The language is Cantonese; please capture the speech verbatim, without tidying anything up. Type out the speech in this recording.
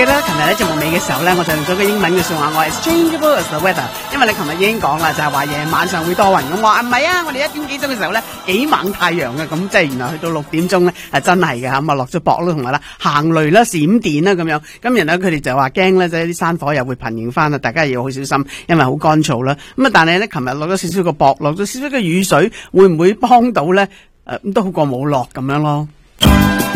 記得琴日咧節目尾嘅時候咧，我就用咗個英文嘅說話，我係 changeable as the weather， 因為你琴日已經講啦，就係話夜晚上會多雲咁。我話唔係啊，我哋一點幾鐘嘅時候咧幾猛太陽嘅，咁即係原來去到六點鐘咧係真係嘅，咁啊落咗雹啦，同埋啦行雷啦、閃電啦咁樣。咁然後佢哋就話驚咧，即係啲山火又會頻現翻啦，大家要好小心，因為好乾燥啦。咁啊，但係咧琴日落咗少少個雹，落咗少少嘅雨水，會唔會幫到咧？誒、呃，都好過冇落咁樣咯。